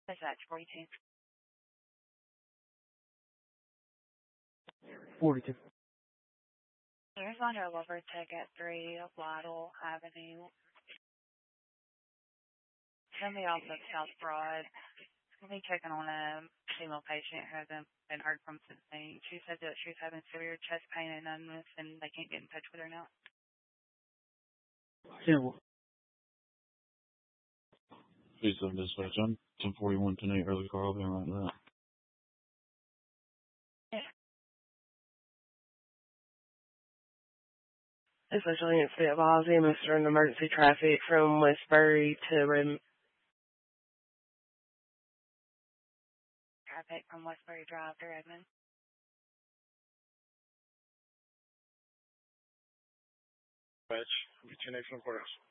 Dispatch 42. 42. There's under a lover tech at 3 Lytle Avenue. Somebody off of South Broad. We'll be checking on a female patient who hasn't been heard from since May. She said that she was having severe chest pain and numbness, and they can't get in touch with her now. Yeah. Please don't dispatch. I'm 1041 tonight, early car. I'll be around that. Especially in State of Ozzy, Mr. in emergency traffic from Westbury to Redmond. Traffic from Westbury Drive to Redmond. Dispatch, get your next one for us.